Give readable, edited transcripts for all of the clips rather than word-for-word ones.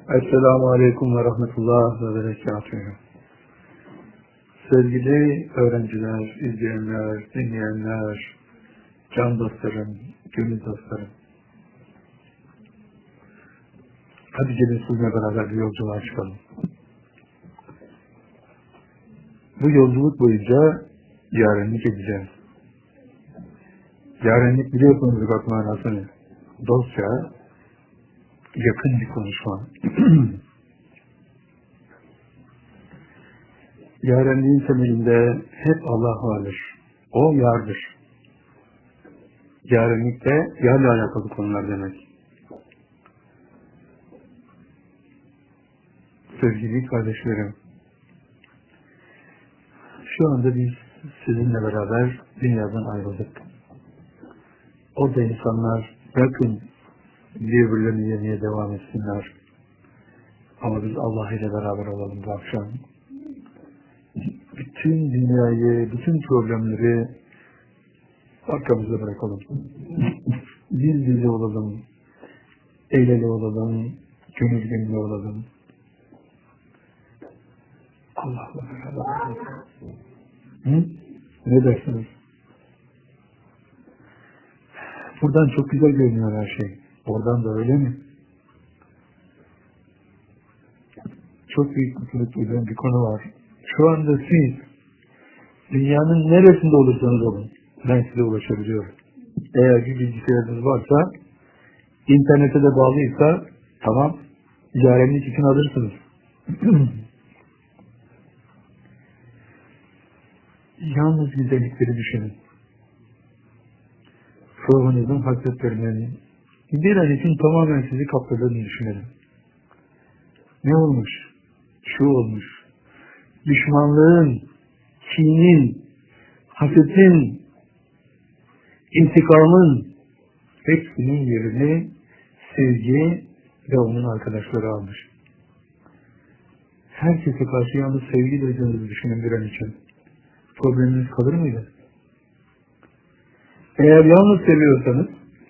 Esselamu Aleyküm ve Rahmetullah ve Berekatuhu. Sevgili öğrenciler, izleyenler, dinleyenler, can dostlarım, gönül dostlarım. Hadi gelin sizinle beraber bir yolculuğa çıkalım. Bu yolculuk boyunca yarenlik edeceğiz. Yarenlik biliyorsunuz bak manasını. Dostça, yakın bir konuşma. Yarenliğin temelinde hep Allah vardır. O yardır. Yarenlik de yarla alakalı konular demek. Sevgili kardeşlerim, şu anda biz sizinle beraber dünyadan ayrıldık. Orada insanlar yakın birbirlerini yemeye devam etsinler. Ama biz Allah ile beraber olalım bu akşam. Bütün dünyayı, bütün problemleri arkamızda bırakalım. Biz bize olalım, el ele olalım, gönül gönüle olalım. Allah'la beraber olalım. Ne dersiniz? Buradan çok güzel görünüyor her şey. Oradan da öyle mi? Çok büyük mutluluk duyduğum bir konu var. Şu anda siz dünyanın neresinde olursanız olun, ben size ulaşabiliyorum. Eğer bir bilgisayarınız varsa, internete de bağlıysa, tamam, yarenlik için alırsınız. Yalnız güzellikleri düşünün. Ruhunuzun hasretlerinin bir an için tamamen sizi kapladığını düşünelim. Ne olmuş? Şu olmuş. Düşmanlığın, kinin, hasetin, intikamın hepsinin yerini sevgi ve onun arkadaşları almış. Herkese karşı yalnız sevgi duyduğunuzu düşünün bir an için. Probleminiz kalır mıydı? Eğer yalnız seviyorsanız,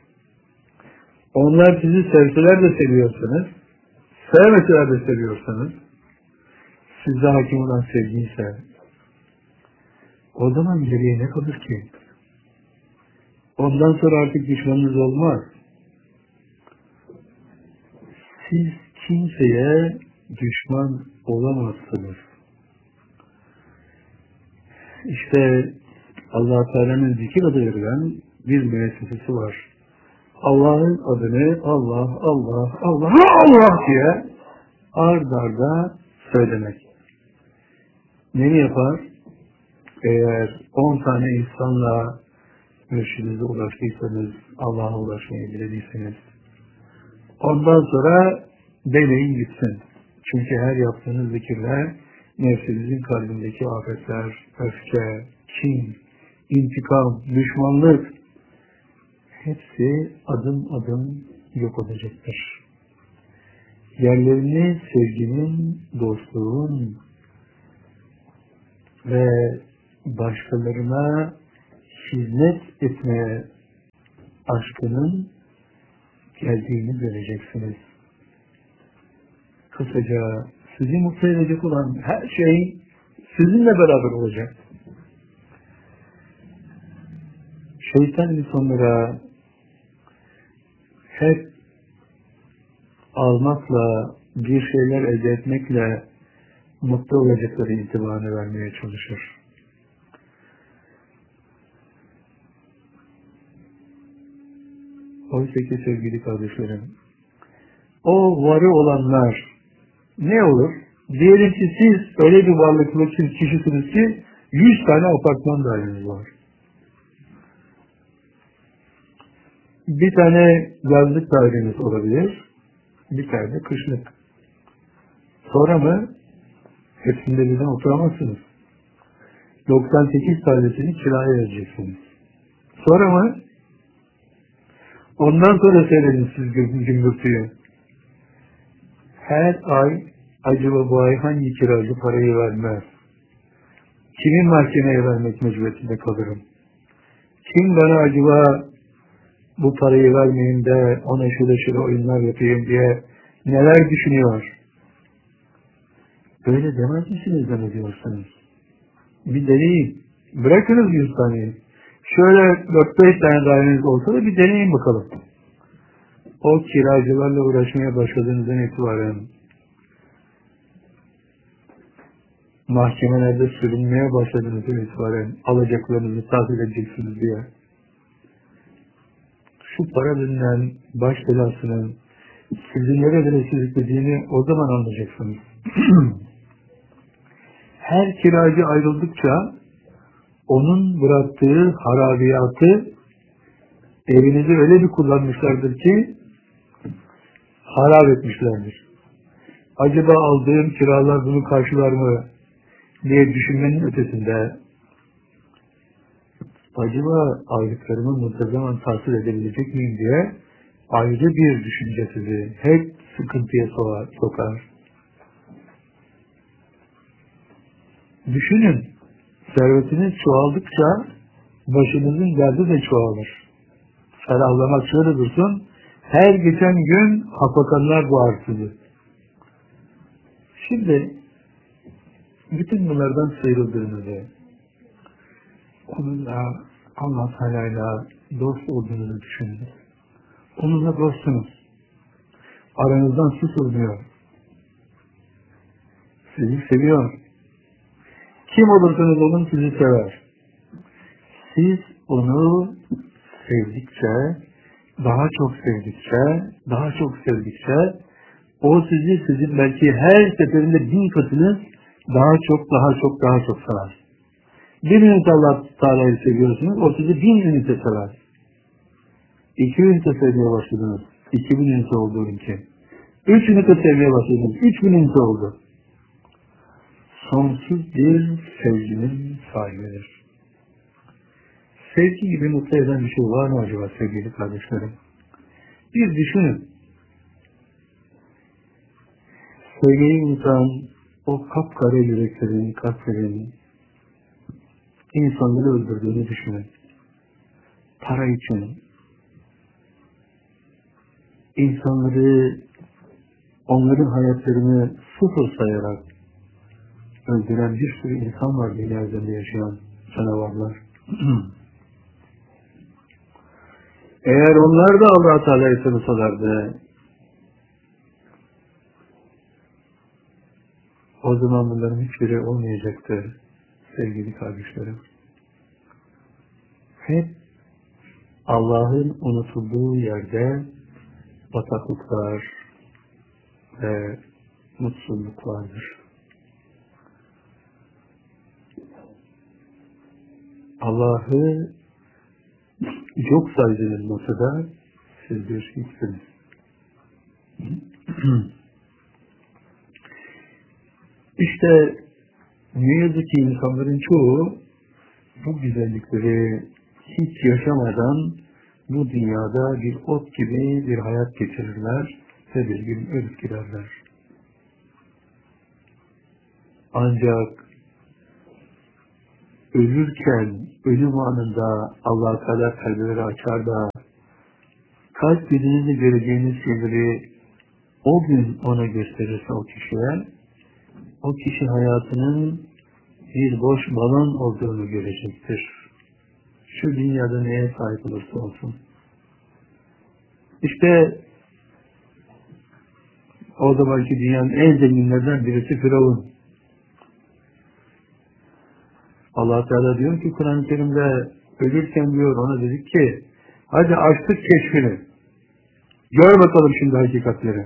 onlar sizi sevseler de seviyorsanız, sevmeseler de seviyorsanız, sizde hakim olan sevgi ise, o zaman geriye ne kalır ki? Ondan sonra artık düşmanınız olmaz. Siz kimseye düşman olamazsınız. İşte Allah-u Teala'nın zikir adı verilen bir müessesesi var. Allah'ın adını Allah, Allah, Allah, Allah diye ard arda söylemek. Ne yapar? Eğer 10 tane insanla mürşidinize ulaştıysanız, Allah'a ulaşmayı dilediyseniz, ondan sonra deneyin gitsin. Çünkü her yaptığınız zikirler nefsinizin kalbindeki afetler, öfke, kin, intikam, düşmanlık hepsi adım adım yok olacaktır. Yerlerini sevginin, dostluğun ve başkalarına hizmet etmeye aşkının geldiğini göreceksiniz. Kısaca sizi mutlu edecek olan her şey sizinle beraber olacak. Şeytan insanlara hep almakla, bir şeyler elde etmekle mutlu olacakları intibanı vermeye çalışır. Oysa ki sevgili kardeşlerim, o varı olanlar ne olur? Diyelim ki siz öyle bir varlıklı kişisiniz ki 100 tane apartman daireniz var. Bir tane yazlık daireniz olabilir, bir tane de kışlık. Sonra mı? Hepsinde birden oturamazsınız. 98 tanesini kiraya vereceksiniz. Sonra mı? Ondan sonra seyredin siz gümbürtüyü. Her ay acaba bu ay hangi kiracı parayı vermez? Kimin mahkemeye vermek mecburiyetinde kalırım? Kim bana acaba bu parayı vermeyin de ona şöyle oyunlar yapayım diye neler düşünüyor? Böyle demez misiniz zannediyorsunuz? Bir deneyin. Bırakınız 100 saniye. Şöyle 4-5 tane daireniz olsa da bir deneyin bakalım. O kiracılarla uğraşmaya başladığınızdan itibaren mahkemelerde sürünmeye başladığınızdan itibaren alacaklarınızı tahsil edeceksiniz diye. Şu para denilen baş belasının sizi nerelere sürüklediğini o zaman anlayacaksınız. Her kiracı ayrıldıkça onun bıraktığı harabiyatı evinizi öyle bir kullanmışlardır ki harap etmişlerdir. Acaba aldığım kiralar bunu karşılar mı diye düşünmenin ötesinde acaba aylıklarımı muntazaman tahsil edebilecek miyim diye ayrı bir düşünce sizi hep sıkıntıya sokar. Düşünün, servetiniz çoğaldıkça başınızın derdi de çoğalır. Ferahlamak şöyle dursun, her geçen gün hafakanlar boğar sizi. Şimdi bütün bunlardan sıyrıldığınızı, onunla, Allah Teala'yla dost olduğunuzu düşünün. Onunla dostsunuz. Aranızdan su sızmıyor. Sizi seviyor. Kim olursanız olun sizi sever. Siz onu sevdikçe, daha çok sevdikçe, daha çok sevdikçe o sizi sizin belki her seferinde 1000 katınız daha çok sever. Bir ünite Allah Teala'yı seviyorsunuz, o sizi 1000 ünite sever. 2 ünite sevmeye başladınız, 2000 ünite olduğu için. 3 ünite sevmeye başladınız, 3000 ünite oldu. Sonsuz bir sevginin sahibidir. Sevgi gibi mutlu eden bir şey var mı acaba sevgili kardeşlerim? Bir düşünün. Sevgiyi unutan o kapkara yüreklerin, kalplerin insanları öldürdüğünü düşünün. Para için insanları, onların hayatlarını sıfır sayarak öldüren bir sürü insan var dünya üzerinde yaşayan canavarlar. Eğer onlar da Allah-u Teala'yı tanısalardı, o zaman bunların hiçbiri olmayacaktı sevgili kardeşlerim. Hep Allah'ın unutulduğu yerde bataklıklar ve mutsuzluk vardır. Allah'ı yok saydığınız masada siz bir hiçsiniz. İşte ne yazık ki insanların çoğu bu güzellikleri hiç yaşamadan bu dünyada bir ot gibi bir hayat geçirirler ve bir gün ölüp giderler. Ancak ölürken, ölüm anında Allah-u Teala kalpleri açar da kalp dediğinizde göreceğiniz şeyleri o gün ona gösterirse o kişi hayatının bir boş balon olduğunu görecektir. Şu dünyada neye sahip olursa olsun. İşte o zamanki dünyanın en zenginlerden birisi Firavun. Allah Teala diyor ki Kur'an-ı Kerim'de ölürken diyor ona dedik ki hadi açtık keşfini. Gör bakalım şimdi hakikatleri.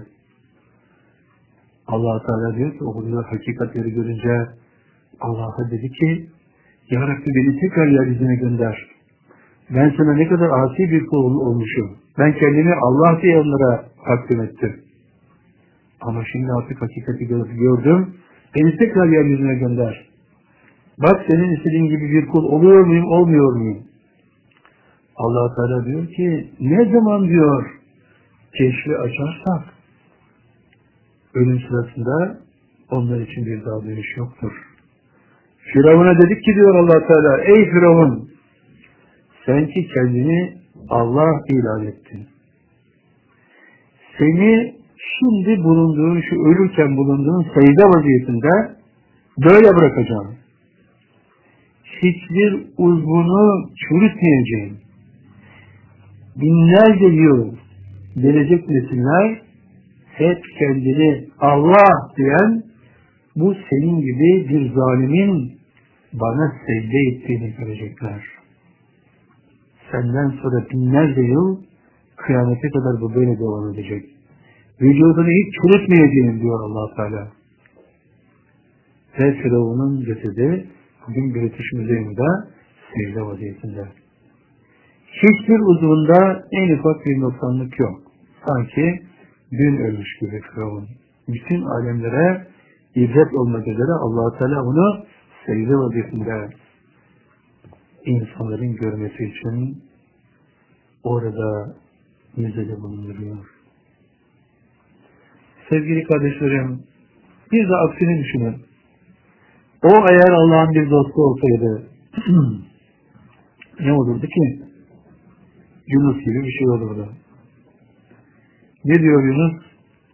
Allah Teala diyor ki o güzel hakikatleri görünce Allah'a dedi ki Ya Rabbi beni tekrar yeryüzüne gönder. Ben sana ne kadar asi bir kul olmuşum. Ben kendimi Allah diye onlara takdim ettim. Ama şimdi artık hakikati gördüm. Beni tekrar yeryüzüne gönder. Bak senin istediğin gibi bir kul oluyor muyum, olmuyor muyum? Allah Teala diyor ki ne zaman diyor keşfi açarsak ölüm sırasında onlar için bir daha dönüş yoktur. Firavun'a dedik ki diyor Allah Teala ey Firavun sen ki kendini Allah ilan ettin. Seni şimdi bulunduğun, şu ölürken bulunduğun secde vaziyetinde böyle bırakacağım. Hiçbir uzvunu çürütmeyeceğim. Binlerce yıl gelecek nesiller hep kendini Allah diyen bu senin gibi bir zalimin bana secde ettiğini görecekler. Senden sonra binlerce yıl kıyamete kadar bu böyle devam edecek. Vücudunu hiç çürütmeyeceğim diyor Allah Teala. Ve Firavun'un cesedi bugün British Müzeyinde secde vaziyetinde. Hiçbir uzvunda en ufak bir noksanlık yok. Sanki dün ölmüş gibi Firavun. Bütün alemlere ibret olmak üzere Allah Teala onu secde vaziyetinde insanların görmesi için orada müzede bulunduruyor. Sevgili kardeşlerim, bir de aksini düşünün. O eğer Allah'ın bir dostu olsaydı ne olurdu ki? Yunus gibi bir şey olurdu. Ne diyor Yunus?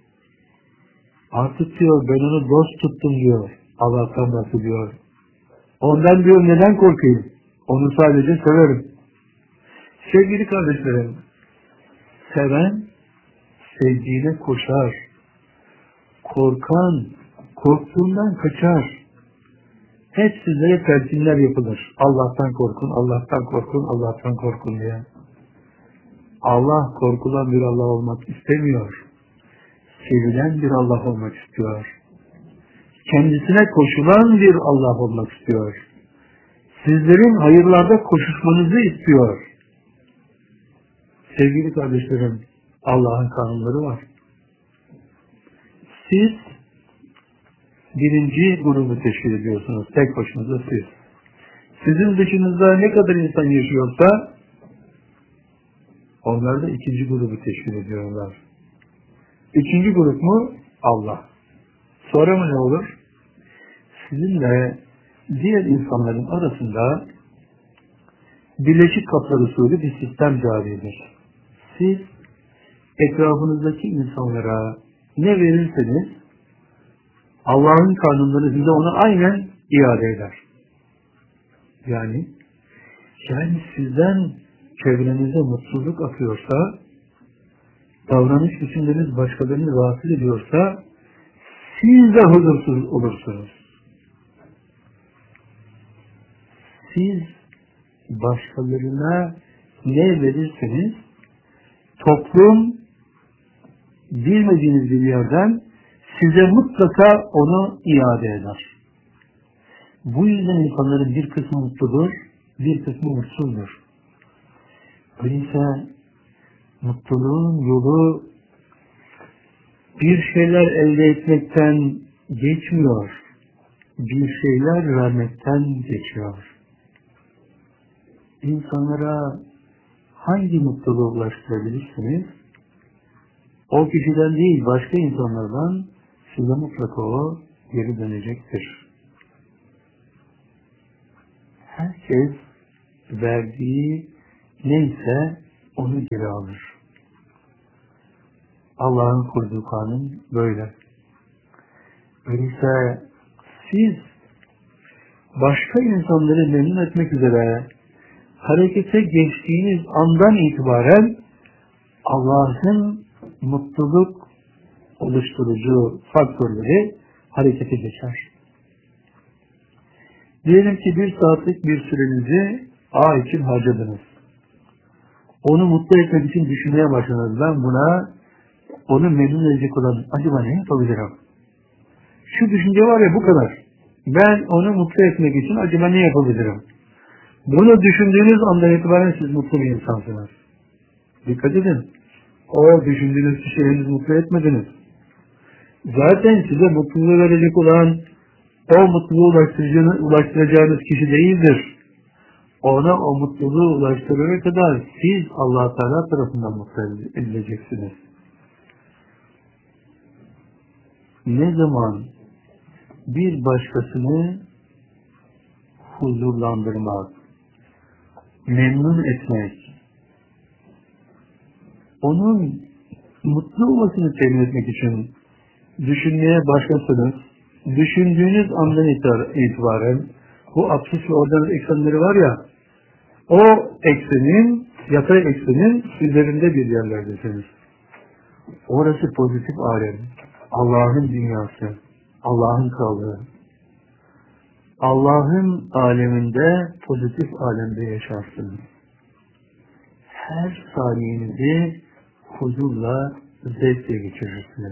Artık diyor ben onu dost tuttum diyor. Allah'tan bahsediyor. Ondan diyor neden korkayım? Onu sadece severim. Sevgili kardeşlerim, seven sevdiğine koşar. Korkan korktuğundan kaçar. Hep sizlere telkinler yapılır. Allah'tan korkun, Allah'tan korkun, Allah'tan korkun diye. Allah korkulan bir Allah olmak istemiyor. Sevilen bir Allah olmak istiyor. Kendisine koşulan bir Allah olmak istiyor. Sizlerin hayırlarda koşuşmanızı istiyor. Sevgili kardeşlerim, Allah'ın kanunları var. Siz birinci grubu teşkil ediyorsunuz. Tek başınıza siz. Sizin dışınızda ne kadar insan yaşıyorsa onlar da ikinci grubu teşkil ediyorlar. İkinci grup mu? Allah. Sonra mı ne olur? Sizinle diğer insanların arasında birleşik kaplar usulü bir sistem caridir. Siz etrafınızdaki insanlara ne verirseniz Allah'ın kanunları size onu aynen iade eder. Yani sizden çevrenize mutsuzluk akıyorsa, davranış biçimleriniz başkalarını rahatsız ediyorsa siz de huzursuz olursunuz. Siz başkalarına ne verirseniz toplum bilmediğiniz bir yerden size mutlaka onu iade eder. Bu yüzden insanların bir kısmı mutludur, bir kısmı mutsuzdur. Öyleyse mutluluğun yolu bir şeyler elde etmekten geçmiyor, bir şeyler vermekten geçiyor. İnsanlara hangi mutluluğu ulaştırabilirsiniz? O kişiden değil, başka insanlardan size mutlaka o geri dönecektir. Herkes verdiği neyse onu geri alır. Allah'ın kurduğu kanun böyle. Öyleyse siz başka insanları memnun etmek üzere harekete geçtiğiniz andan itibaren Allah'ın mutluluk oluşturucu faktörleri harekete geçer. Diyelim ki 1 saatlik bir sürenizi A için harcadınız. Onu mutlu etmek için düşünmeye başladınız. Ben buna onu memnun edecek olan acaba ne yapabilirim? Şu düşünce var ya bu kadar. Ben onu mutlu etmek için acaba ne yapabilirim? Bunu düşündüğünüz andan itibaren siz mutlu bir insansınız. Dikkat edin. O düşündüğünüz kişiyi henüz mutlu etmediniz. Zaten size mutluluğu verecek olan o mutluluğu ulaştıracağınız kişi değildir. Ona o mutluluğu ulaştırana kadar siz Allah Teala tarafından mutlu edileceksiniz. Ne zaman bir başkasını huzurlandırmak, memnun etmek, onun mutlu olmasını temin etmek için düşünmeye başlasanız, düşündüğünüz andan itibaren bu absis ve ordinal eksenleri var ya, o eksenin, yatay eksenin üzerinde bir yerlerdesiniz. Orası pozitif alem, Allah'ın dünyası, Allah'ın krallığı. Allah'ın aleminde, pozitif alemde yaşarsınız. Her saniyenizi huzurla, zevkle geçirirsiniz.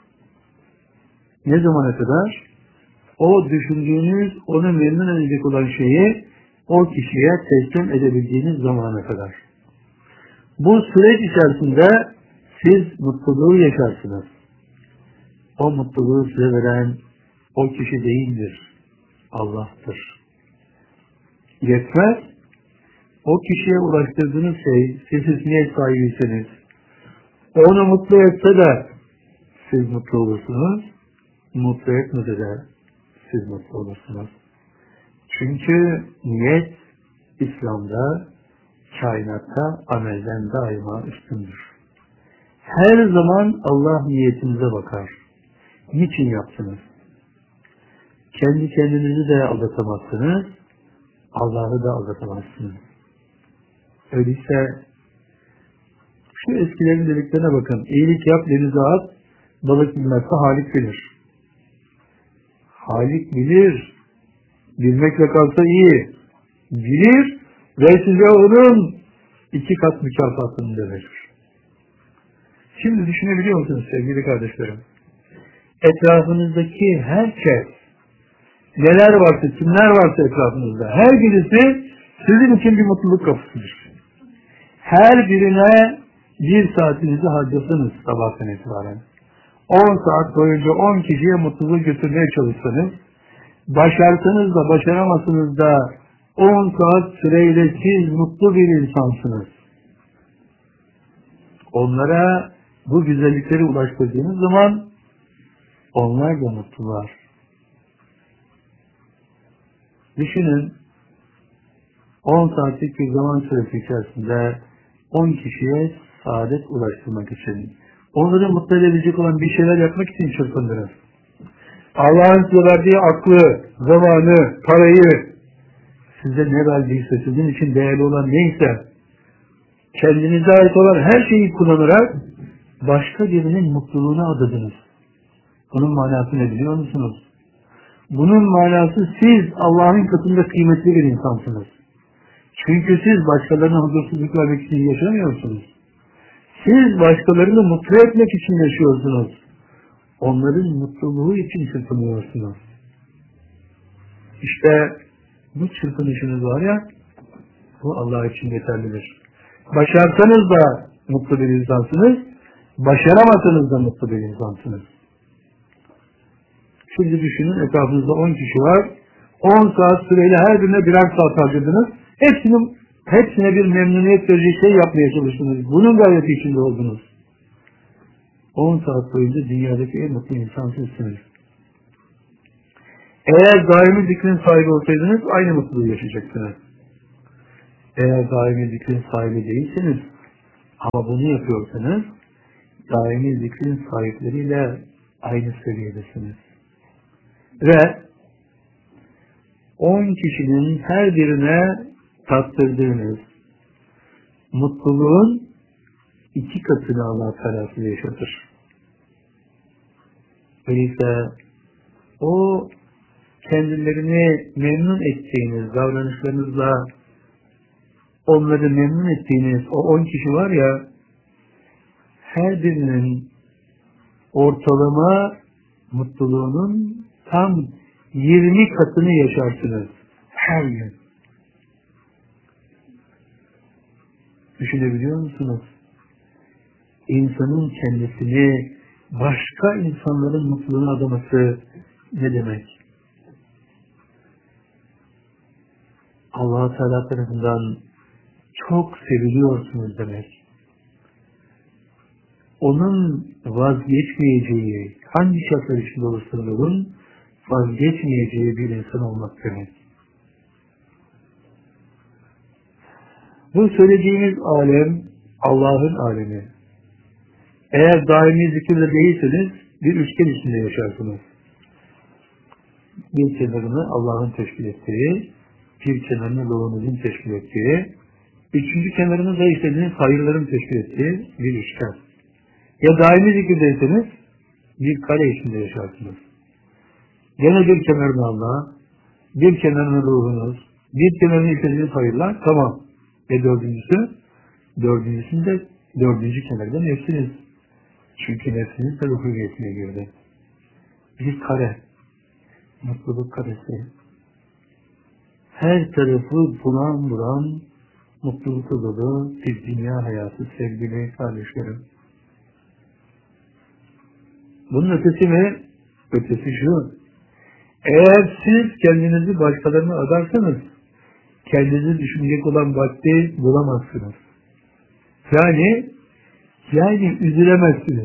Ne zamana kadar? O düşündüğünüz, onu memnun edecek olan şeyi o kişiye teslim edebildiğiniz zamana kadar. Bu süreç içerisinde siz mutluluğu yaşarsınız. O mutluluğu size veren o kişi değildir, Allah'tır. Yetmez, o kişiye ulaştırdığınız şey, siz hizmet sahibiyseniz, onu mutlu etse de siz mutlu olursunuz, mutlu etmese de siz mutlu olursunuz. Çünkü niyet İslam'da, kainatta amelden daima üstündür. Her zaman Allah niyetinize bakar. Niçin yaptınız? Kendi kendinizi de aldatamazsınız, Allah'ı da aldatamazsınız. Öyleyse şu eskilerin dediklerine bakın. İyilik yap, denize at, balık bilmezse Halik bilir. Halik bilir. Bilmekle kalsa iyi. Bilir ve size onun 2 kat mükafatını da verir. Şimdi düşünebiliyor musunuz sevgili kardeşlerim? Etrafınızdaki herkes, neler varsa, kimler varsa etrafınızda, her birisi sizin için bir mutluluk kapısıdır. Her birine 1 saatinizi harcasanız sabahtan itibaren, 10 saat boyunca 10 kişiye mutluluğu götürmeye çalışsanız, başarsanız da başaramazsınız da 10 saat süreyle siz mutlu bir insansınız. Onlara bu güzellikleri ulaştırdığınız zaman onlar da mutlular. Düşünün, 10 saatlik bir zaman süresi içerisinde 10 kişiye saadet ulaştırmak için, onları mutlu edebilecek olan bir şeyler yapmak için çırpındınız. Allah'ın size verdiği aklı, zamanı, parayı, size ne verdiyse, sizin için değerli olan neyse, kendinize ait olan her şeyi kullanarak başka birinin mutluluğuna adadınız. Bunun manası ne biliyor musunuz? Bunun manası siz Allah'ın katında kıymetli bir insansınız. Çünkü siz başkalarına huzursuzluk vermek için yaşamıyorsunuz. Siz başkalarını mutlu etmek için yaşıyorsunuz. Onların mutluluğu için çırpınıyorsunuz. İşte bu çırpınışınız var ya, bu Allah için yeterlidir. Başarsanız da mutlu bir insansınız, başaramazsanız da mutlu bir insansınız. Şimdi düşünün, etrafınızda 10 kişi var, 10 saat süreyle her birine birer saat harcadınız, hepsine bir memnuniyet verecek şey yapmaya çalıştınız. Bunun gayreti içinde oldunuz. 10 saat boyunca dünyadaki en mutlu insan sizsiniz. Eğer daimi zikrin sahibi olsaydınız aynı mutluluğu yaşayacaksınız. Eğer daimi zikrin sahibi değilseniz ama bunu yapıyorsanız daimi zikrin sahipleriyle aynı seviyedesiniz. Ve 10 kişinin her birine tattırdığınız mutluluğun 2 katını Allah Teala size yaşatır. Öyleyse o kendilerini memnun ettiğiniz davranışlarınızla onları memnun ettiğiniz o 10 kişi var ya, her birinin ortalama mutluluğunun tam 20 katını yaşarsınız her gün. Düşünebiliyor musunuz? İnsanın kendisini başka insanların mutluluğuna adaması ne demek? Allah-u Teala tarafından çok seviliyorsunuz demek. Onun vazgeçmeyeceği, hangi şartlar içinde olursanız olun, vazgeçmeyeceği bir insan olmak demek. Bu söylediğimiz alem Allah'ın alemi. Eğer daimi zikirde değilseniz bir üçgen içinde yaşarsınız. Bir kenarını Allah'ın teşkil ettiği, bir kenarını ruhunuzun teşkil ettiği, üçüncü kenarını da istediğiniz hayırların teşkil ettiği bir üçgen. Ya daimi zikirdeyseniz bir kare içinde yaşarsınız. Gene bir kenarını Allah, bir kenarını ruhunuz, bir kenarını istediğiniz hayırlar, tamam. Ve dördüncüsünde dördüncü kenarda nefsiniz. Çünkü nefsiniz de ruhiyetine girdi. Bir kare, mutluluk karesi. Her tarafı bulan bulan mutlulukla dolu bir dünya hayatı sevgili kardeşlerim. Bunun ötesi mi? Ötesi şu. Eğer siz kendinizi başkalarına adarsanız kendinizi düşünecek olan vakti bulamazsınız. Yani üzülemezsiniz.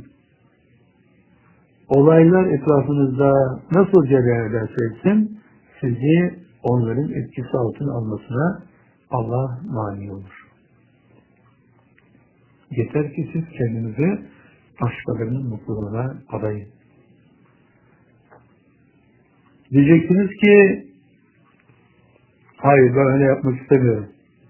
Olaylar etrafınızda nasıl cereyan ederse etsin, sizi onların etkisi altına almasına Allah mani olur. Yeter ki siz kendinizi başkalarının mutluluğuna adayın. Diyeceksiniz ki hayır, ben öyle yapmak istemiyorum.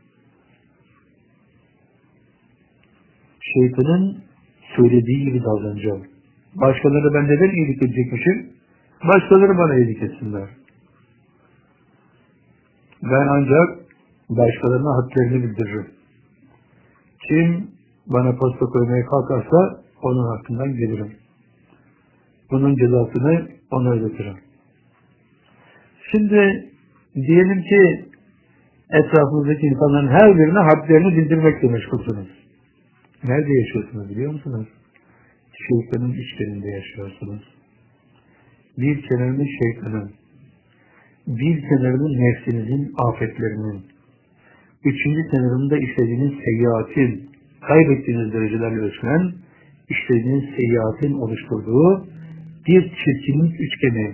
Şeytanın söylediği gibi davranacağım. Başkaları ben neden iyilik edecekmişim? Başkaları bana iyilik etsinler. Ben ancak başkalarına haklarını bildiririm. Kim bana posta koymaya kalkarsa onun hakkından gelirim. Bunun cezasını ona ödetirim. Şimdi diyelim ki etrafınızdaki insanların her birine hadlerini bildirmekle meşgulsünüz. Nerede yaşıyorsunuz biliyor musunuz? Şeytanın içlerinde yaşıyorsunuz. Bir kenarını şeytanın, bir kenarını nefsinizin afetlerinin, üçüncü kenarında işlediğiniz seyyiatin, kaybettiğiniz derecelerle ölçülen, işlediğiniz seyyiatin oluşturduğu bir çirkinlik üçgeni.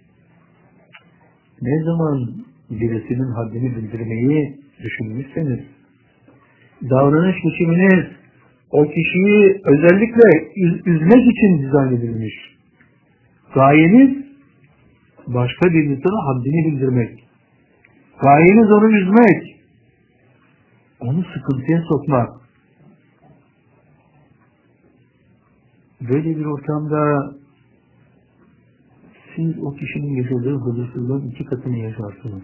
Ne zaman birisinin haddini bildirmeyi düşünmüşseniz, davranış biçiminiz o kişiyi özellikle üzmek için dizayn edilmiş. Gayeniz başka bir insana haddini bildirmek. Gayeniz onu üzmek. Onu sıkıntıya sokmak. Böyle bir ortamda siz o kişinin yaşadığı huzursuzluğun 2 katını yaşarsınız.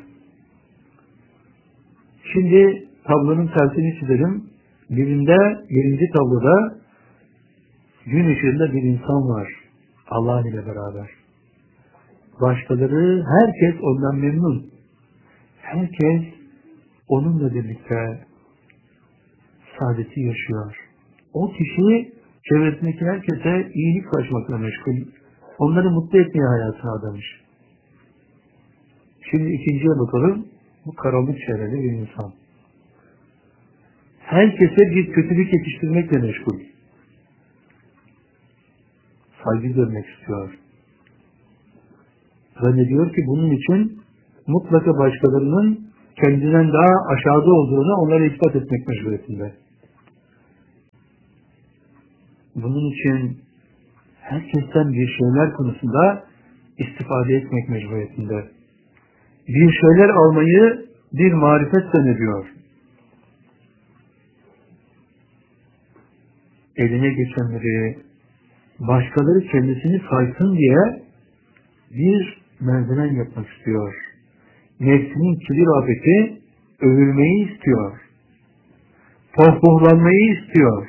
Şimdi tablonun tersini çizelim. Birinci tabloda gün ışığında bir insan var. Allah ile beraber. Başkaları, herkes ondan memnun. Herkes onunla birlikte saadeti yaşıyor. O kişi çevresindeki herkese iyilik saçmakla meşgul. Onları mutlu etmeye hayatına adamış. Şimdi ikinciye bakalım. Bu karanlık çevreli bir insan. Herkese bir kötülük yetiştirmekle meşgul. Saygı görmek istiyor. Zannediyor ki bunun için mutlaka başkalarının kendinden daha aşağıda olduğunu onlara ispat etmek mecburiyetinde. Bunun için herkesten bir şeyler konusunda istifade etmek mecburiyetinde. Bir şeyler almayı bir marifet zannediyor. Eline geçenleri, başkaları kendisini saysın diye bir merdiven yapmak istiyor. Nefsinin kibir afeti övülmeyi istiyor. Pohpohlanmayı istiyor.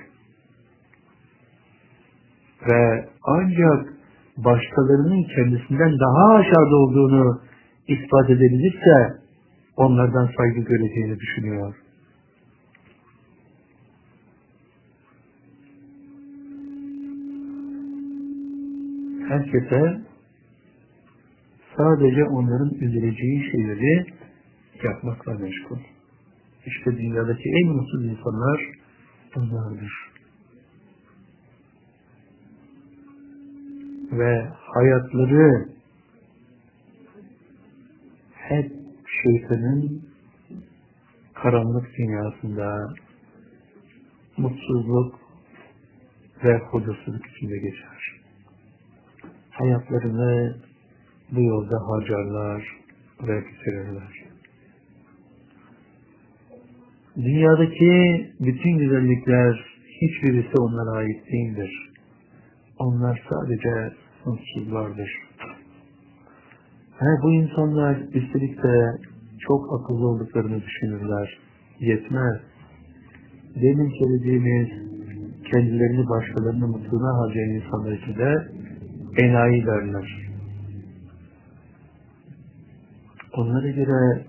Ve ancak başkalarının kendisinden daha aşağıda olduğunu ispat edebilirse onlardan saygı göreceğini düşünüyor. Herkese sadece onların üzüleceği şeyleri yapmakla meşgul. İşte dünyadaki en mutsuz insanlar bunlardır. Ve hayatları hep şeytanın karanlık dünyasında mutsuzluk ve huzursuzluk içinde geçer. Hayatlarını bu yolda harcarlar ve bitirirler. Dünyadaki bütün güzellikler hiçbirisi onlara ait değildir. Onlar sadece mutsuzlardır. Bu insanlar üstelik de çok akıllı olduklarını düşünürler. Yetmez. Demin söylediğimiz kendilerini başkalarının mutluluğuna harcayan insanlar için de enayi derler. Onlara göre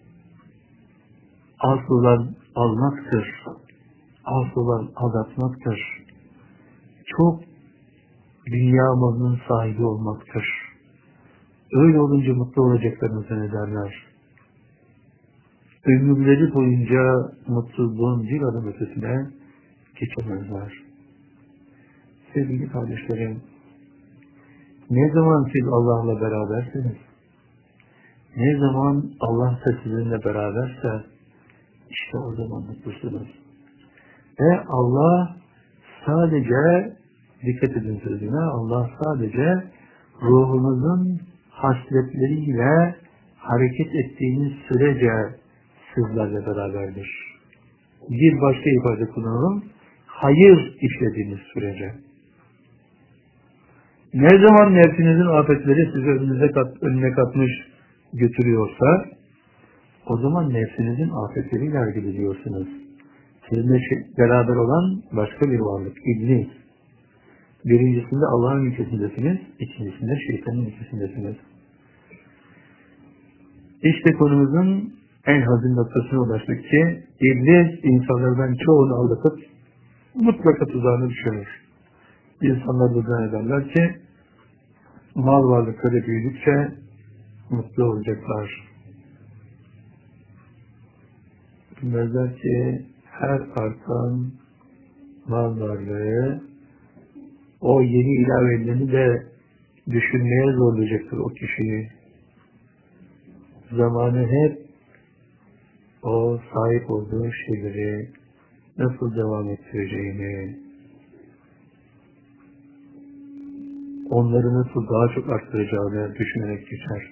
az olan almaktır. Az olan aldatmaktır. Çok dünya malının sahibi olmaktır. Öyle olunca mutlu olacaklarını zannederler. Ömürleri boyunca mutluluğun bir adım ötesine geçemezler. Sevgili kardeşlerim, ne zaman siz Allah'la beraberseniz, ne zaman Allah da sizinle beraberse, işte o zaman mutlusunuz. Ve Allah sadece, dikkat edin sözüne, Allah sadece ruhunuzun hasletleriyle hareket ettiğiniz sürece sizlerle beraberdir. Bir başka ifade kullanalım, hayır işlediğiniz sürece. Ne zaman nefsinizin afetleri sizi önüne katmış götürüyorsa, o zaman nefsinizin afetleriyle hareket ediyorsunuz. Sizinle beraber olan başka bir varlık, iblis. Birincisinde Allah'ın ülkesindesiniz, ikincisinde şeytanın ülkesindesiniz. İşte konumuzun en hazin noktasına ulaştık ki, iblis insanlardan çoğunu aldatıp mutlaka tuzağına düşürür. İnsanlar da zannederler ki, mal varlıkları büyüdükçe mutlu olacaklar. Bilmezler ki her artan mal varlığı o yeni ilavelerini de düşünmeye zorlayacaktır o kişiyi. Zamanı hep o sahip olduğu şeyleri nasıl devam ettireceğini, onları nasıl daha çok arttıracağını düşünerek geçer.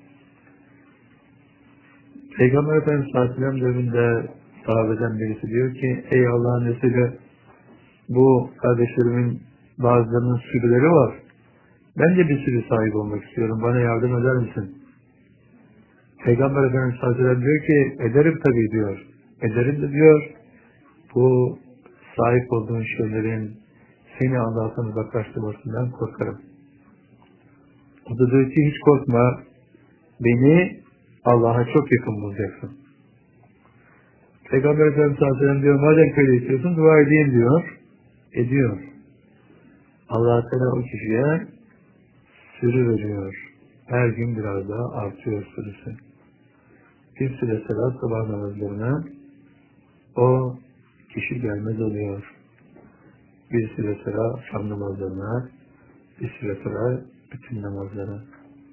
Peygamber Efendimiz Aleyhisselam döneminde sahabeden birisi diyor ki, ey Allah'ın Resulü, bu kardeşlerimin bazılarının sürüleri var. Ben de bir sürü sahip olmak istiyorum. Bana yardım eder misin? Peygamber Efendimiz Aleyhisselam diyor ki, ederim tabii diyor. Ederim de diyor, bu sahip olduğun şeylerin seni Allah'tan uzaklaştırmasından korkarım. O da diyor ki, hiç korkma, beni Allah'a çok yakın bulacaksın. Peygamber Efendimiz Aleyhisselam diyor, madem böyle istiyorsun, dua edeyim diyor. Ediyor. Allah-u Teala o kişiye sürü veriyor. Her gün biraz daha artıyor sürüsü. Bir süre sonra sabah namazlarına o kişi gelmez oluyor. Bir süre sonra akşam namazlarına, bir süre sonra bütün namazlara.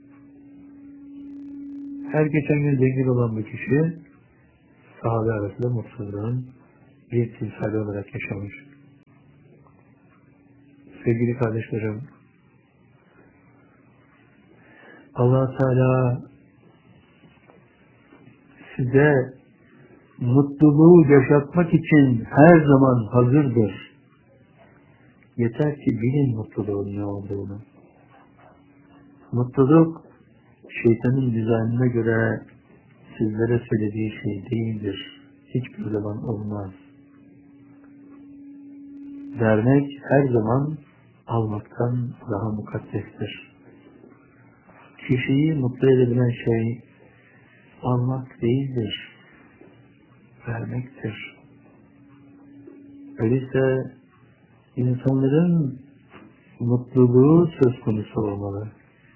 Her geçen gün zengin olan bu kişi sahabe arasında mutsuzluğun bir timsali olarak yaşamış. Sevgili kardeşlerim, Allah-u Teala size mutluluğu yaşatmak için her zaman hazırdır. Yeter ki bilin mutluluğun ne olduğunu. Mutluluk, şeytanın dizaynına göre sizlere söylediği şey değildir. Hiçbir zaman olmaz. Vermek her zaman almaktan daha mukaddestir. Kişiyi mutlu edebilen şey almak değildir, vermektir. Öyleyse insanların mutluluğu söz konusu olmalı.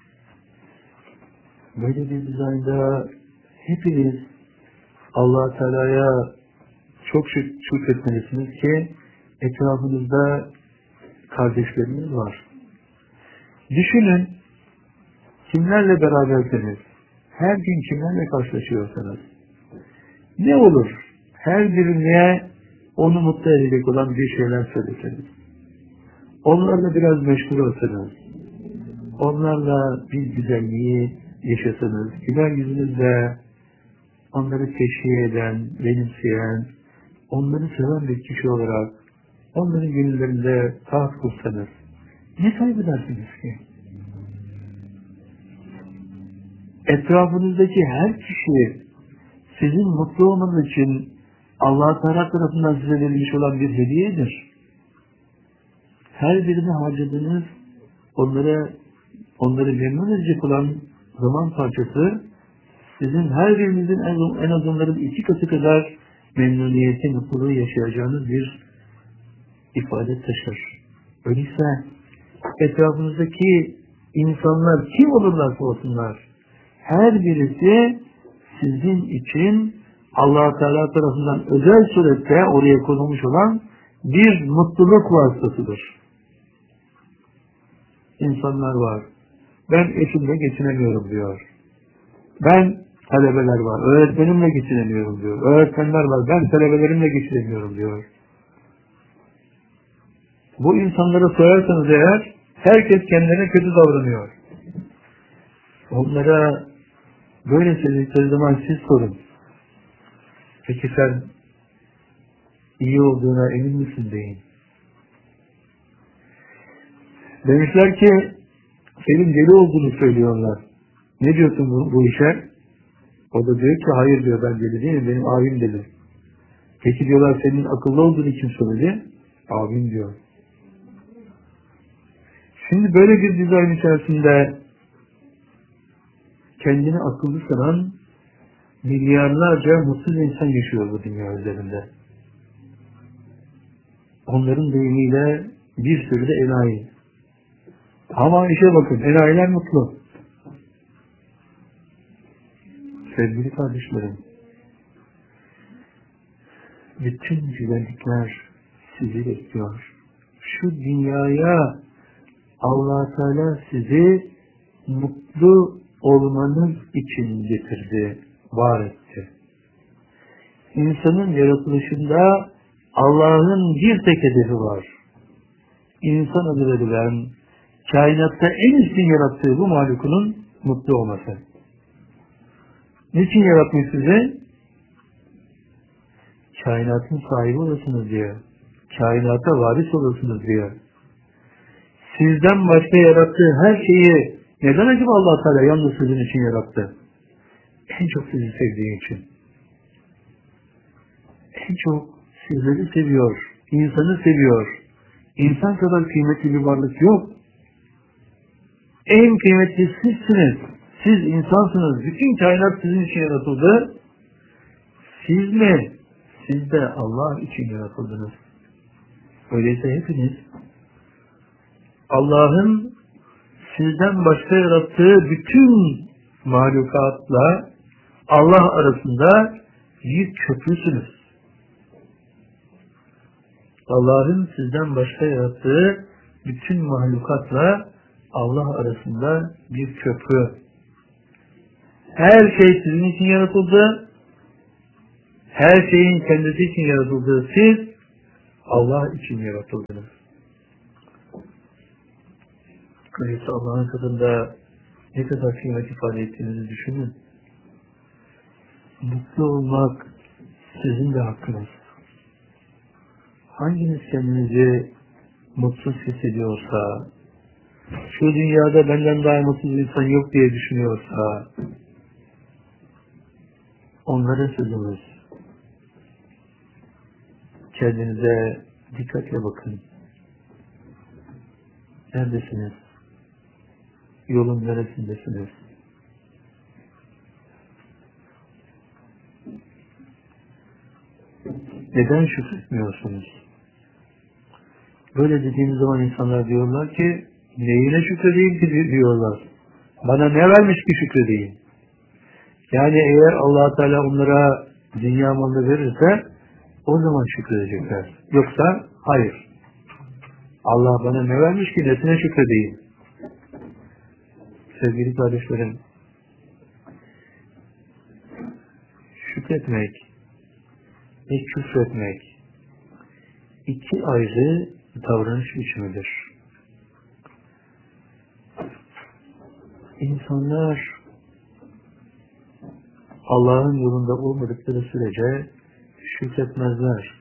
Böyle bir dizaynda hepiniz Allah-u Teala'ya çok şükretmelisiniz ki etrafınızda kardeşleriniz var. Düşünün, kimlerle beraberseniz, her gün kimlerle karşılaşıyorsanız, ne olur her birine onu mutlu edecek olan bir şeyler söyleseniz. onlarla biraz meşgul olsanız, onlarla bir güzelliği yaşasanız, güler yüzünüzle onları teşhir eden, benimseyen, onları seven bir kişi olarak onların gönüllerinde taht kursanız, ne kaybedersiniz ki? Etrafınızdaki her kişi sizin mutlu olmanız için Allah-u Teala tarafından size verilmiş olan bir hediyedir. Her birini harcadığınız, onları memnun edecek olan zaman parçası, sizin her birinizin en az onların 2 katı kadar memnuniyeti, mutluluğu yaşayacağınız bir ifade taşır. Öyleyse etrafınızdaki insanlar kim olurlarsa olsunlar, her birisi sizin için Allah-u Teala tarafından özel surette oraya konulmuş olan bir mutluluk vasıtasıdır. İnsanlar var. Ben eşimle geçinemiyorum diyor. Talebeler var. Öğretmenimle geçinemiyorum diyor. Öğretmenler var. Ben talebelerimle geçinemiyorum diyor. Bu insanlara sorarsanız eğer, herkes kendine kötü davranıyor. Onlara böyle söyledikleri zaman siz sorun. Peki sen iyi olduğuna emin misin deyin. Demişler ki senin deli olduğunu söylüyorlar. Ne diyorsun bu işe? O da diyor ki hayır diyor, ben deli değilim, benim abim deli. Peki diyorlar senin akıllı olduğunu kim söyledi? Abim diyor. Şimdi böyle bir dizayn içerisinde kendini akıllı sanan milyarlarca mutsuz insan yaşıyor bu dünya üzerinde. Onların deyimiyle bir sürü de enayi. Ama işe bakın, enayiler mutlu. Sevgili kardeşlerim, bütün güzellikler sizi bekliyor. Şu dünyaya Allah-u Teala sizi mutlu olmanız için getirdi, var etti. İnsanın yaratılışında Allah'ın bir tek hedefi var. İnsan adı verilen, kainatta en üstün yarattığı bu mahlukunun mutlu olması. Niçin yaratmış sizi? Kainatın sahibi olasınız diye. Kainata varis olasınız diye. Sizden başka yarattığı her şeyi neden acaba Allah Teala yalnız sizin için yarattı? En çok sizi sevdiği için. En çok sizleri seviyor. İnsanı seviyor. İnsan kadar kıymetli bir varlık yok. En kıymetli sizsiniz. Siz insansınız. Bütün kainat sizin için yaratıldı. Siz mi? Siz de Allah için yaratıldınız. Öyleyse hepiniz Allah'ın sizden başka yarattığı bütün mahlukatla Allah arasında bir köprüsünüz. Allah'ın sizden başka yarattığı bütün mahlukatla Allah arasında bir köprü. Her şey sizin için yaratıldı. Her şeyin kendisi için yaratıldığı siz Allah için yaratıldınız. Öyleyse Allah'ın katında ne kadar kıymet ifade ettiğinizi düşünün. Mutlu olmak sizin de hakkınız. Hanginiz kendinizi mutsuz hissediyorsa, şu dünyada benden daha mutsuz insan yok diye düşünüyorsa, onlara sözümüz. Kendinize dikkatle bakın. Neredesiniz? Yolun neresindesiniz? Neden şükretmiyorsunuz? Böyle dediğimiz zaman insanlar diyorlar ki, neyine şükredeyim ki diyorlar. Bana ne vermiş ki şükredeyim? Yani eğer Allah Teala onlara dünya malını verirse, o zaman şükredecekler. Yoksa hayır. Allah bana ne vermiş ki nesine şükredeyim? Sevgili kardeşlerim, şükretmek ve küfretmek iki ayrı davranış biçimidir. İnsanlar Allah'ın yolunda olmadıkları sürece şükretmezler.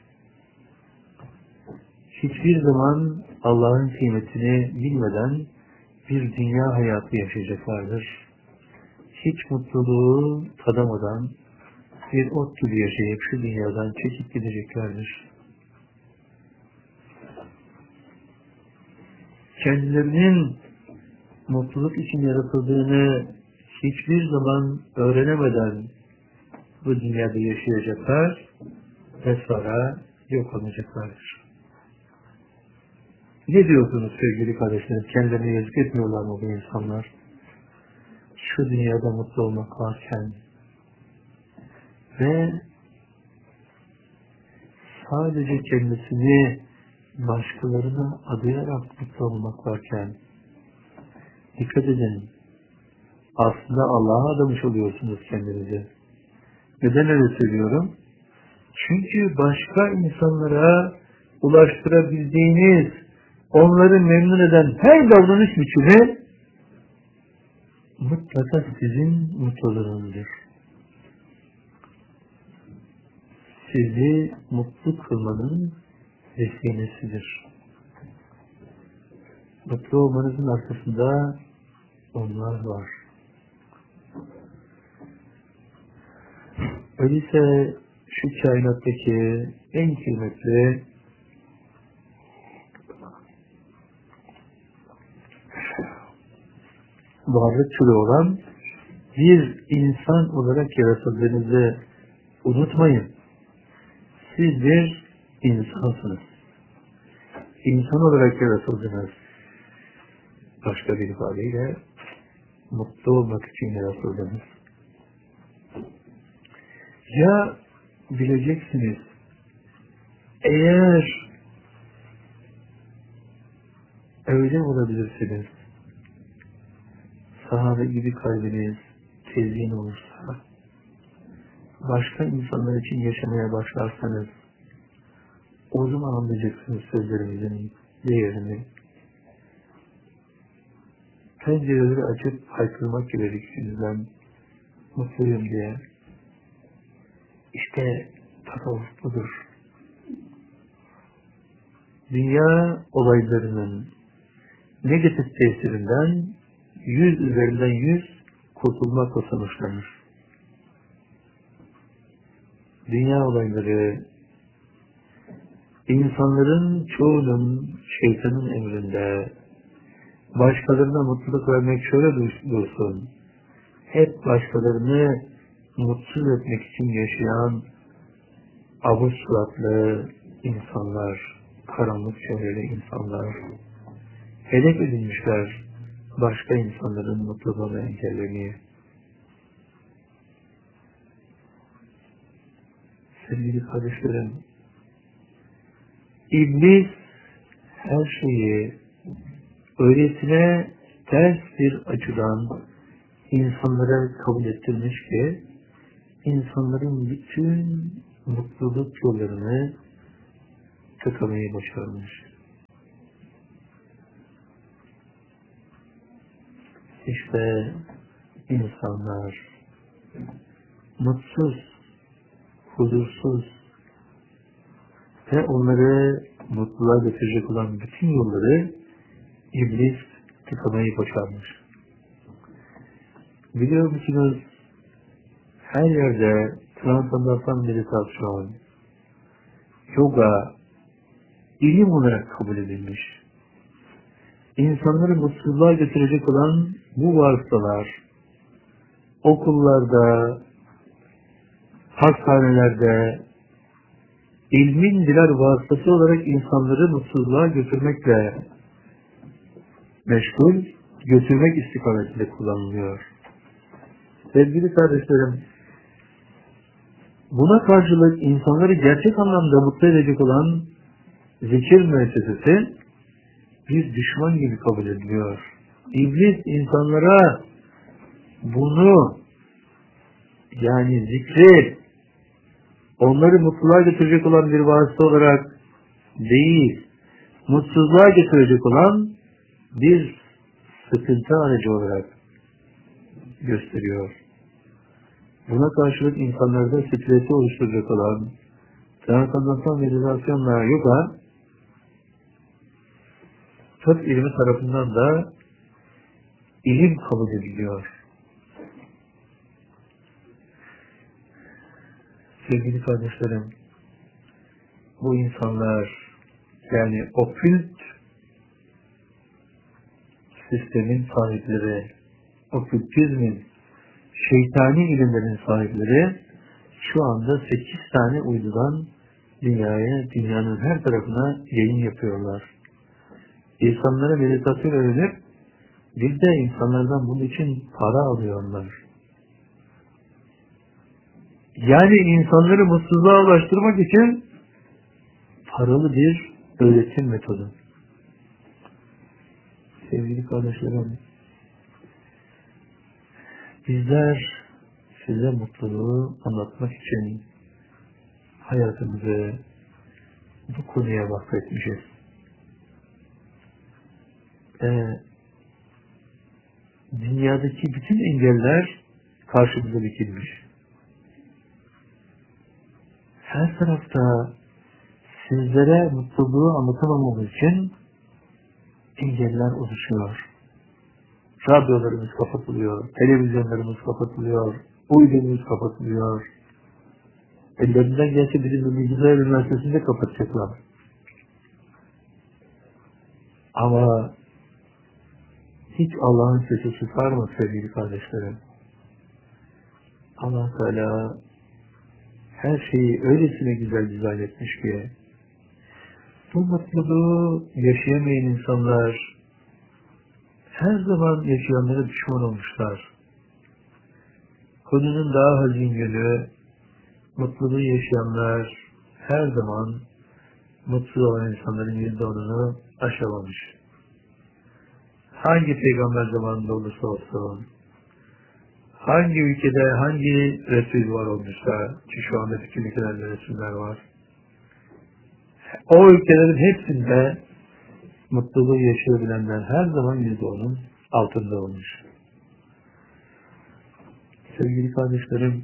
Hiçbir zaman Allah'ın kıymetini bilmeden bir dünya hayatı yaşayacaklardır. Hiç mutluluğu tadamadan bir ot gibi yaşayıp şu dünyadan çekip gideceklerdir. Kendilerinin mutluluk için yaratıldığını hiçbir zaman öğrenemeden bu dünyada yaşayacaklar ve sonra yok olacaklardır. Ne diyorsunuz sevgili kardeşlerim? Kendilerine yazık etmiyorlar mı bu insanlar? Şu dünyada mutlu olmak varken ve sadece kendisini başkalarına adayarak mutlu olmak varken, dikkat edin, aslında Allah'a adamış oluyorsunuz kendinizi. Neden öyle söylüyorum? Çünkü başka insanlara ulaştırabildiğiniz, onları memnun eden her davranış biçimi mutlaka sizin mutluluğunuzdur. Sizi mutlu kılmanın vesilesidir. Mutlu olmanızın arkasında onlar var. Öyleyse şu kainattaki en kıymetli varlık türü olan bir insan olarak yaratıldığınızı unutmayın. Siz bir insansınız. İnsan olarak yaratıldınız. Başka bir ifadeyle mutlu olmak için yaratıldınız. Ya bileceksiniz, eğer öyle olabilirsiniz, sahabe gibi kalbiniz tezyin olursa, başka insanlar için yaşamaya başlarsanız, o zaman anlayacaksınız sözlerimizin değerini. Pencereleri açıp haykırmak gerekir sizden, mutluyum diye. İşte tasavvuf budur. Dünya olaylarının negatif tesirinden 100 üzerinden 100 kurtulmakla sonuçlanır. Dünya olayları insanların çoğunun şeytanın emrinde, başkalarına mutluluk vermek şöyle dursun, hep başkalarını mutsuz etmek için yaşayan avuç suratlı insanlar, karanlık çevreli insanlar, hedef edilmişler başka insanların mutluluğunu engellemeye. Sevgili kardeşlerim, İblis her şeyi öylesine ters bir açıdan insanlara kabul ettirmiş ki, insanların bütün mutluluk yollarını tıkamayı başarmış. İşte insanlar mutsuz, huzursuz ve onları mutluluğa götürecek olan bütün yolları İblis tıkamayı başarmış. Biliyor musunuz, her yerde transandantal meditasyon, yoga, ilim olarak kabul edilmiş. İnsanları mutsuzluğa götürecek olan bu vasıtalar, okullarda, hastanelerde, ilmin birer vasıtası olarak insanları mutsuzluğa götürmekle meşgul, götürmek istikametinde kullanılıyor. Sevgili kardeşlerim, buna karşılık insanları gerçek anlamda mutlu edecek olan zikir müessesesi bir düşman gibi kabul ediliyor. İblis insanlara bunu, yani zikri, onları mutluluğa götürecek olan bir vasıta olarak değil, mutsuzluğa götürecek olan bir sıkıntı aracı olarak gösteriyor. Buna karşılık insanlarda stresi oluşturacak olan transandasyon meditasyonla yoga, tıp ilmi tarafından da ilim kabul ediliyor. Sevgili kardeşlerim, bu insanlar, yani okült sistemin sahipleri, okültizmin, şeytani ilimlerin sahipleri şu anda 8 tane uydudan dünyanın her tarafına yayın yapıyorlar. İnsanlara meditasyon öğrenip bir de insanlardan bunun için para alıyorlar. Yani insanları mutsuzluğa ulaştırmak için paralı bir öğretim metodu. Sevgili kardeşlerim, bizler size mutluluğu anlatmak için hayatımızı bu konuya vakfetmişiz. Dünyadaki bütün engeller karşımıza dikilmiş. Her tarafta sizlere mutluluğu anlatamamamız için engeller oluşuyor. Radyolarımız kapatılıyor, televizyonlarımız kapatılıyor, uydumuz kapatılıyor. Ellerinden gelse bizim Bilgisayar Üniversitesi'nde kapatacaklar. Ama hiç Allah'ın sesi çıkar mı sevgili kardeşlerim? Allah Teala her şeyi öylesine güzel dizayn etmiş ki bu mutluluğu yaşayamayan insanlar her zaman yaşayanlara düşman olmuşlar. Konunun daha hazin yönü, mutluluğu yaşayanlar her zaman mutsuz olan insanların %10'unu aşamamış. Hangi peygamber zamanında olursa olsun, hangi ülkede hangi Resul var olmuşsa, ki şu anda bütün ülkelerde Resuller var, o ülkelerin hepsinde mutluluğu yaşayabilenler her zaman %10'un altında olmuş. Sevgili kardeşlerim,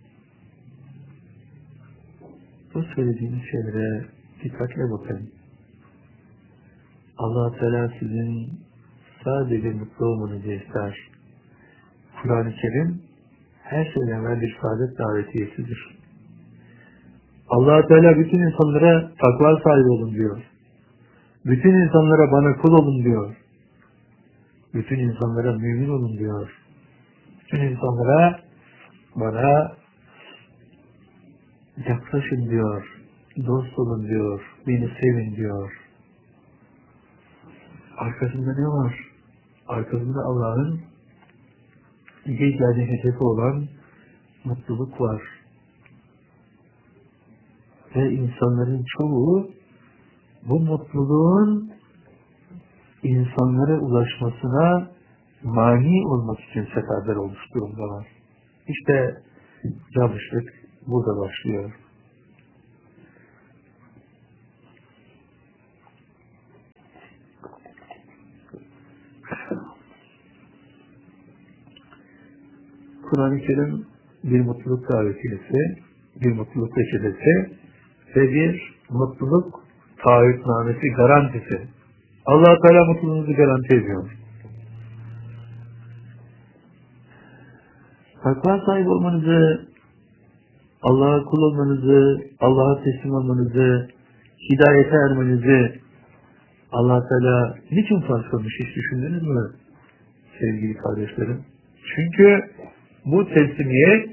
bu söylediğimiz şeylere dikkatle bakın. Allah Teala sizin sadece mutlu olmanızı ister. Kur'an-ı Kerim her şeyden evvel bir saadet davetiyesidir. Allah Teala bütün insanlara takva sahibi olun diyor. Bütün insanlara bana kul olun diyor. Bütün insanlara mümin olun diyor. Bütün insanlara bana yaklaşın diyor. Dost olun diyor. Beni sevin diyor. Arkasında ne var? Arkasında Allah'ın geceli hedefi olan mutluluk var. Ve insanların çoğu bu mutluluğun insanlara ulaşmasına mani olmak için seferber olmuş durumdalar. İşte yanlışlık burada başlıyor. Kur'an-ı Kerim bir mutluluk davetiyesi, bir mutluluk reçetesi ve bir mutluluk taahhütnamesi, garantisi. Allah Teala mutluluğunuzu garanti ediyor. Takva sahibi olmanızı, Allah'a kul olmanızı, Allah'a teslim olmanızı, hidayete ermenizi Allah Teala niçin fark kılmış, hiç düşündünüz mü sevgili kardeşlerim? Çünkü bu teslimiyet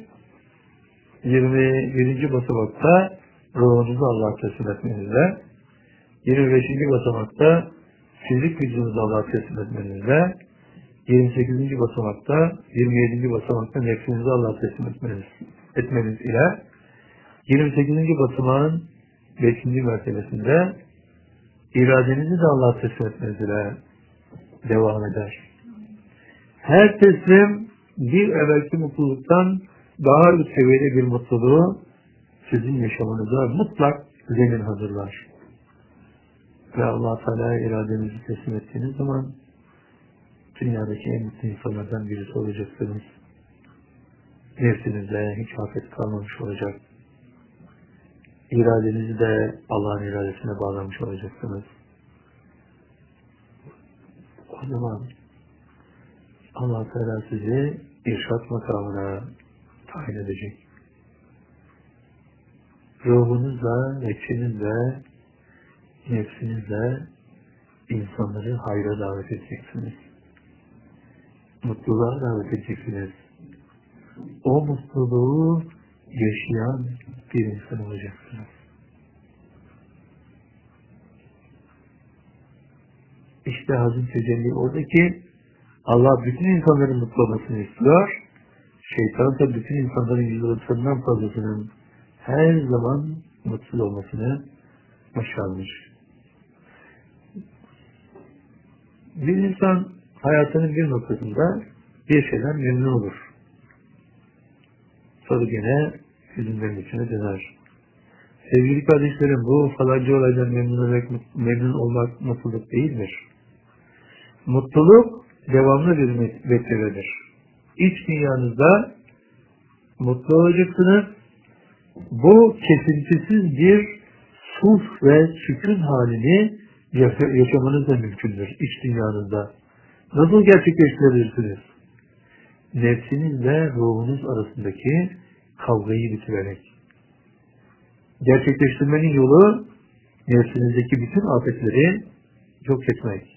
21. basamakta ruhunuzu Allah'a teslim etmenizle, 25. basamakta fizik vücudunuzu Allah'a teslim etmenizle, 28. basamakta, 27. basamakta nefsinizi Allah'a teslim etmeniz ile 28. basamağın 5. mertebesinde iradenizi de Allah'a teslim etmeniz ile devam eder. Her teslim bir evvelki mutluluktan daha üst seviyede bir mutluluğu sizin yaşamınıza mutlak zemin hazırlar. Ve Allah Teala'ya iradenizi teslim ettiğiniz zaman dünyadaki en mutlu insanlardan birisi olacaksınız. nefsinizde hiç afet kalmamış olacak. İradenizi de Allah'ın iradesine bağlamış olacaksınız. O zaman Allah Teala sizi irşad makamına tayin edecek. Ruhunuzla, nefsinizle, nefsinizle insanları hayra davet edeceksiniz. Mutluluğa davet edeceksiniz. O mutluluğu yaşayan bir insan olacaksınız. İşte Hazreti Tecelli oradaki Allah bütün insanların mutlu olmasını istiyor. Şeytan da bütün insanların %90'dan fazlasının her zaman mutsuz olmasını başarmış. Bir insan hayatının bir noktasında bir şeyden memnun olur. Sonra gene hüzünlerin içine döner. Sevgili kardeşlerim, bu falanca olaydan memnun olmak mutluluk değildir. Mutluluk devamlı bir vesiledir. İç dünyanızda mutlu olacaksınız. Bu kesintisiz bir sulh ve sükun halini yaşamanız da mümkündür iç dünyanızda. Nasıl gerçekleştirebilirsiniz? Nefsinizle ruhunuz arasındaki kavgayı bitirerek. Gerçekleştirmenin yolu nefsinizdeki bütün afetleri yok etmek.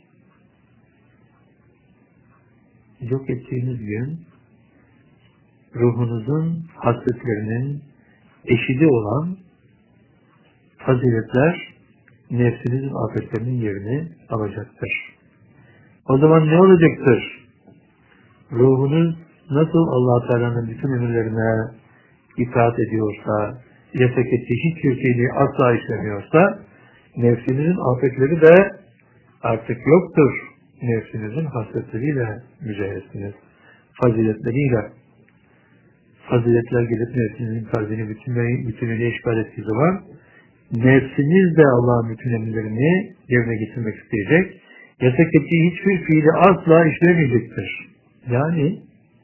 Yok ettiğiniz gün ruhunuzun hasletlerinin eşidi olan faziletler nefsinizin afetlerinin yerini alacaktır. O zaman ne olacaktır? Ruhunuz nasıl Allah Teala'nın bütün emirlerine itaat ediyorsa, yasak ettiği hiçbir şeyi asla işlemiyorsa, nefsinizin afetleri de artık yoktur. Nefsinizin hasretleriyle mücadelesiniz. Faziletleriyle. Faziletler gelip nefsinizin kalbini bütünüyle işgal ettiği zaman, nefsiniz de Allah'ın bütün emirlerini yerine getirmek isteyecek. Yasak ettiği hiçbir fiili asla işlemeyecektir. Yani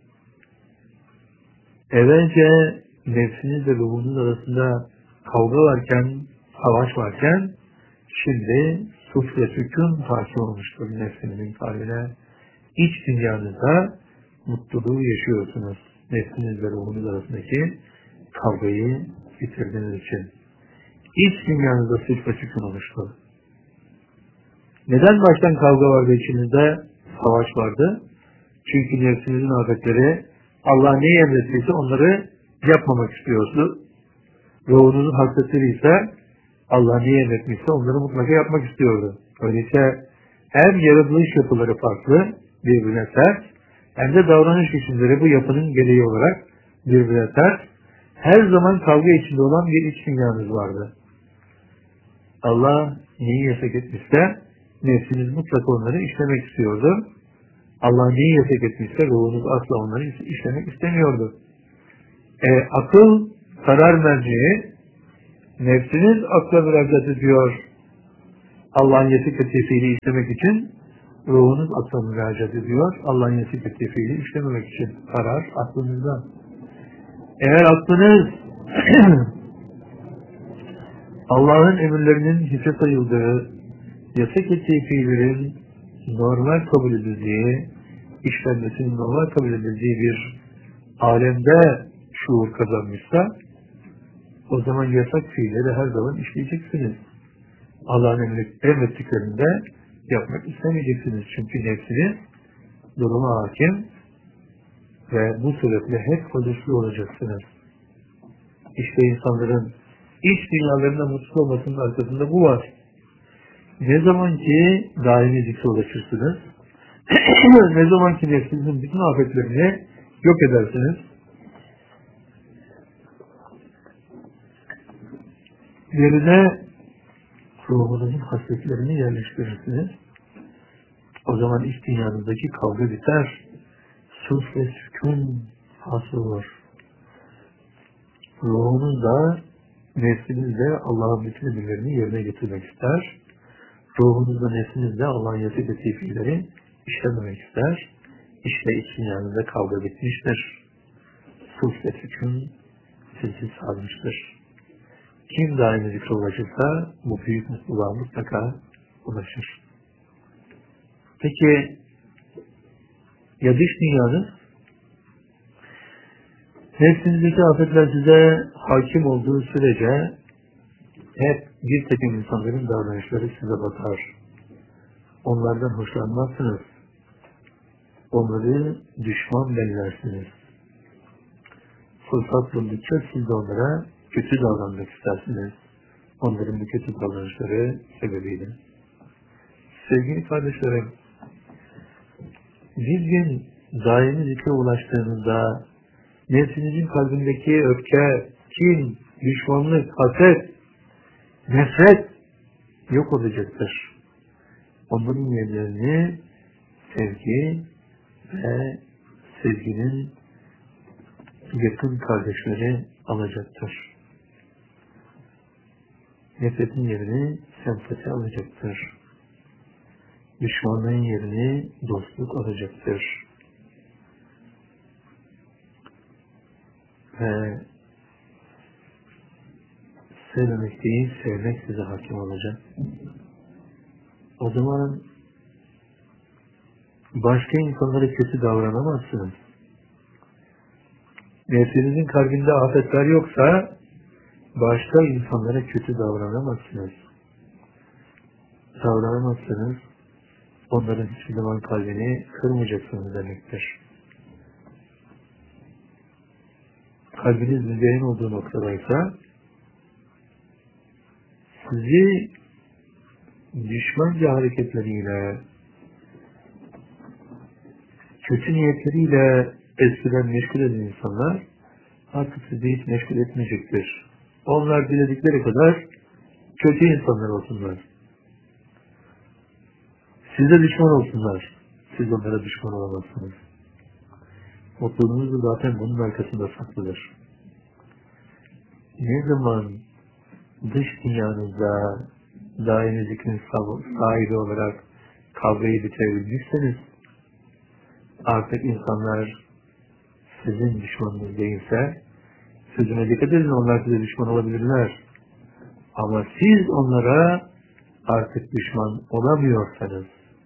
evvelce nefsinizle ruhunuz arasında kavga varken, savaş varken, şimdi sulh ve sükun hakim olmuştur nefsinizin kalbine. İç dünyanızda mutluluğu yaşıyorsunuz. Nefsinizle ruhunuz arasındaki kavgayı bitirdiğiniz için. İç dünyanızda sulh ve sükun oluştu. Neden baştan kavga vardı içinizde? Savaş vardı. Çünkü nefsinizin afetleri Allah neyi emrettiyse onları yapmamak istiyordu. Ruhunuzun hasretleri ise Allah neyi emretmişse onları mutlaka yapmak istiyordu. Öyleyse hem yaratılış yapıları farklı, birbirine ters, hem de davranış biçimleri bu yapının gereği olarak birbirine ters. Her zaman kavga içinde olan bir iç dünyanız vardı. Allah neyi yasak etmişse nefsiniz mutlaka onları işlemek istiyordu. Allah neyi yasak etmişse ruhunuz asla onları işlemek istemiyordu. Akıl, karar merceği, nefsiniz akla müracaat ediyor. Allah'ın yasak ettiği fiili işlemek için, ruhunuz akla müracaat ediyor. Allah'ın yasak ettiği fiili işlememek için. Karar aklınızda. Eğer aklınız Allah'ın emirlerinin hiçe sayıldığı, yasak ettiği fiillerin normal kabul edildiği, işlenmesinin normal kabul edildiği bir alemde şuur kazanmışsa, o zaman yasak fiilleri her zaman işleyeceksiniz. Allah'ın emrettiklerinde yapmak istemeyeceksiniz. Çünkü nefsiniz duruma hakim ve bu sebeple hep huzurlu olacaksınız. İşte insanların iç dünyalarında mutsuz olmasının arkasında bu var. Ne zaman ki daimi zikre ulaşırsınız, ne zaman ki nefsinizin bütün afetlerini yok edersiniz, yerine ruhunuzun hasretlerini yerleştirirsiniz. O zaman iç dünyanızdaki kavga biter, sulh ve sükun hasıl olur. Ruhunuz da nefsinizle Allah'ın bütün emirlerini yerine getirmek ister. Ruhunuzda, nefsinizle Allah'ın yasak ettiği fiilleri işlememek ister. İşte iç dünyanızda kavga bitmiştir. sulh ve sükun sizi sarmıştır. Kim daimi zikre ulaşırsa bu büyük mutluluğa mutlaka ulaşır. Peki ya dış dünyanız? Nefsinizdeki afetler size hakim olduğu sürece hep bir takım insanların davranışları size batar. Onlardan hoşlanmazsınız. Onları düşman bellersiniz. Fırsat buldukça siz de onlara kötü davranmak istersiniz. Onların bu kötü davranışları sebebiyle. Sevgili kardeşlerim, bir gün daimi zikre ulaştığınızda nefsinizin kalbindeki öfke, kin, düşmanlık, haset, nefret yok olacaktır. Onların yerlerini sevgi ve sevginin yakın kardeşleri alacaktır. Nefretin yerini sempati alacaktır. Düşmanlığın yerini dostluk alacaktır. Ve sevmemek değil, sevmek size hakim olacak. O zaman başka insanlara kötü davranamazsınız. Nefsinizin kalbinde afetler yoksa başka insanlara kötü davranamazsınız. Davranamazsınız. Onların hiçbir zaman kalbini kırmayacaksınız demektir. Kalbiniz müzeyyen olduğu noktadaysa sizi düşmanca hareketleriyle, kötü niyetleriyle eskiden meşgul eden insanlar artık sizi hiç meşgul etmeyecektir. Onlar diledikleri kadar kötü insanlar olsunlar. Size düşman olsunlar. Siz onlara düşman olamazsınız. Mutluluğunuz da zaten bunun arkasında saklıdır. Ne zaman dış dünyanızda daimi zikrin sahibi olarak kavgayı bitirebilmişseniz artık insanlar sizin düşmanınız değilse sözüne dikkat edin, onlar size düşman olabilirler. Ama siz onlara artık düşman olamıyorsanız,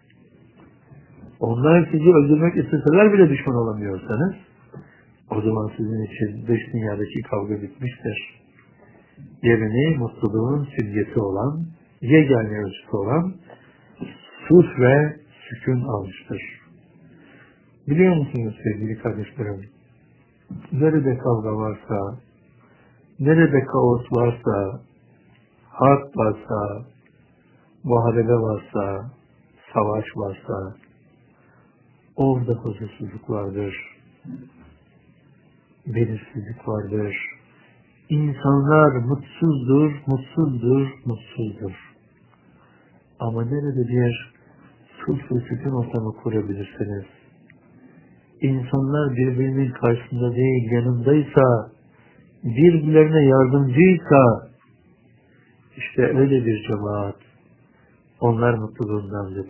onlar sizi öldürmek isteseler bile düşman olamıyorsanız, o zaman sizin için dış dünyadaki kavga bitmiştir. Yerini mutluluğun simgesi olan, yegane ölçüsü olan sulh ve sükun almıştır. Biliyor musunuz sevgili kardeşlerim? Nerede kavga varsa, nerede kaos varsa, harp varsa, muharebe varsa, savaş varsa, orada huzursuzluk vardır, belirsizlik vardır. İnsanlar mutsuzdur, mutsuzdur, mutsuzdur. Ama nerede bir sulh ve sükun ortamı kurabilirsiniz? İnsanlar birbirinin karşısında değil, yanındaysa, birbirlerine yardımcıysa, işte öyle bir cemaat, onlar mutluluğundan